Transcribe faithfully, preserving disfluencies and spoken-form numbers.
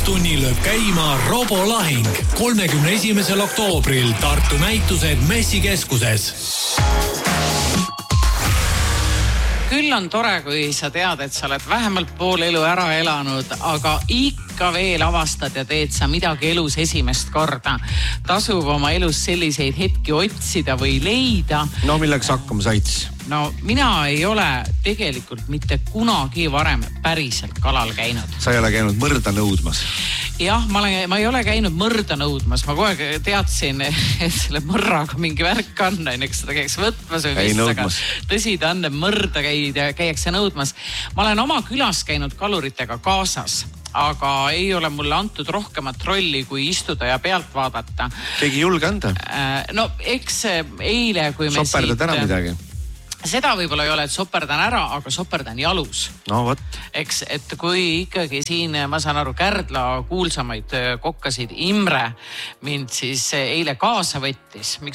Vahetunni lööb käima Robolahing. kolmekümne esimesel oktoobril Tartu näitused Messikeskuses. Küll on tore, kui sa tead, et sa oled vähemalt pool elu ära elanud, aga ikka veel avastad ja teed sa midagi elus esimest korda. Tasub oma elus selliseid hetki otsida või leida. No milleks hakkama said? No mina ei ole tegelikult mitte kunagi varem päriselt kalal käinud. Sa ei ole käinud mõrda nõudmas? Jah, ma, olen, ma ei ole käinud mõrda nõudmas. Ma kogu aeg teadsin, et selle mõrraga mingi värk on, eks seda käiks võtmas või mis, aga tõsi ta on, mõrda käiakse nõudmas. Ma olen oma külas käinud kaluritega kaasas, aga ei ole mulle antud rohkemat rolli, kui istuda ja pealt vaadata. Keegi julge anda? No eks eile, kui me Soperdad ära midagi? Seda võib-olla ei ole, et soperdan ära, aga soperdan jalus. No võt. Eks, et kui ikkagi siin, ma saan aru, Kärdla kuulsamaid kokkasid Imre mind siis eile kaasa võttis, miks